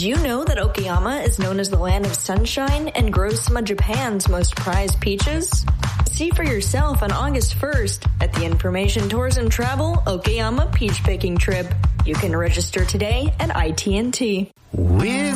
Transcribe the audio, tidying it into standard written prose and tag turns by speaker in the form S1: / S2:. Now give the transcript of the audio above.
S1: you know that Okayama is known as the land of sunshine and grows some of Japan's most prized peaches? See for yourself on August 1st at the Information Tours and Travel Okayama Peach Picking Trip. You can register today at ITNT.
S2: With